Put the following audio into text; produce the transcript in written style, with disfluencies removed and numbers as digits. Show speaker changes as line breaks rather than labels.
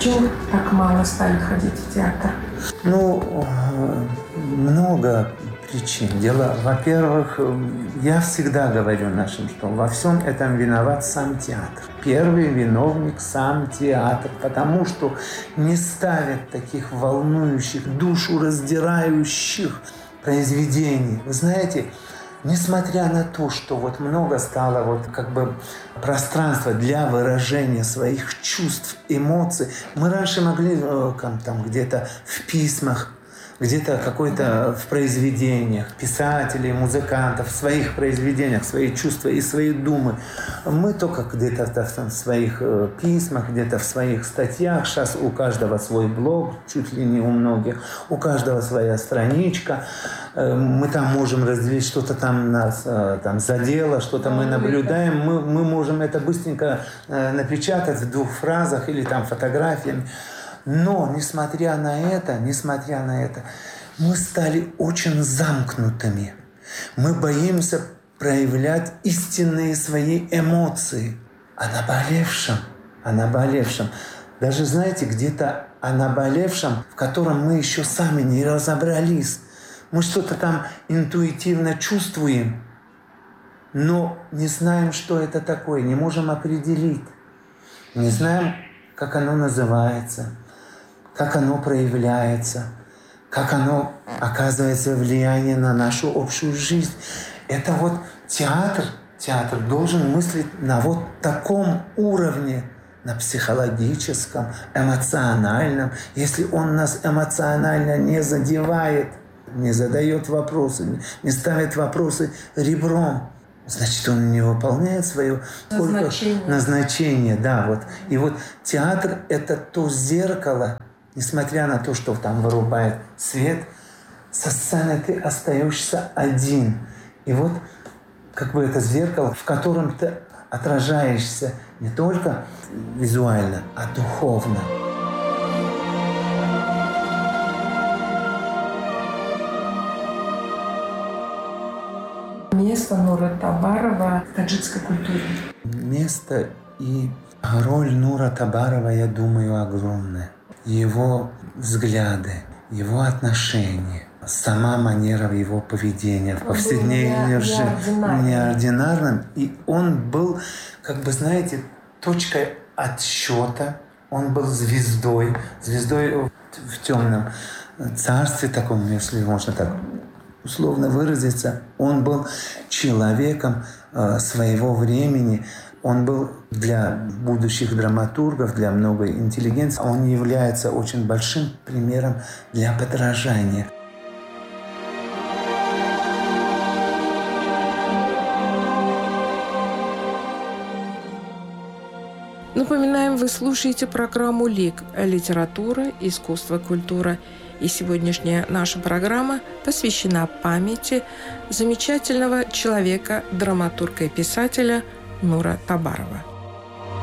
Почему так мало стали ходить в театр?
Много причин. Дело, во-первых, я всегда говорю нашим, что во всем этом виноват сам театр. Первый виновник сам театр, потому что не ставят таких волнующих, душу раздирающих произведений. Вы знаете, несмотря на то, что много стало пространства для выражения своих чувств, эмоций, мы раньше могли где-то в письмах, где-то в произведениях писателей, музыкантов, в своих произведениях, свои чувства и свои думы. Мы только где-то в своих письмах, где-то в своих статьях. Сейчас у каждого свой блог, чуть ли не у многих, у каждого своя страничка. Мы там можем разделить, что-то там нас задело, что-то мы наблюдаем. Мы можем это быстренько напечатать в 2 фразах или фотографиями. Но, несмотря на это, мы стали очень замкнутыми. Мы боимся проявлять истинные свои эмоции. О наболевшем. Даже, знаете, где-то о наболевшем, в котором мы еще сами не разобрались. Мы что-то там интуитивно чувствуем, но не знаем, что это такое, не можем определить. Не знаем, как оно называется, как оно проявляется, как оно оказывается влияние на нашу общую жизнь. Это театр должен мыслить на таком уровне, на психологическом, эмоциональном. Если он нас эмоционально не задевает, не задает вопросы, не ставит вопросы ребром, значит, он не выполняет свое назначение. Да, И театр – это то зеркало, несмотря на то, что там вырубает свет, со сцены ты остаешься один. И это зеркало, в котором ты отражаешься не только визуально, а духовно.
Место Нуры Табарова в таджикской культуре?
Место и роль Нура Табарова, я думаю, огромная. Его взгляды, его отношения, сама манера его поведения в повседневной жизни неординарным. И он был, точкой отсчета. Он был звездой в темном царстве таком, если можно так условно выразиться. Он был человеком своего времени. Он был для будущих драматургов, для многой интеллигенции, он является очень большим примером для подражания.
Напоминаем, вы слушаете программу «ЛИК. Литература, искусство, культура». И сегодняшняя наша программа посвящена памяти замечательного человека, драматурга и писателя Нура Табарова.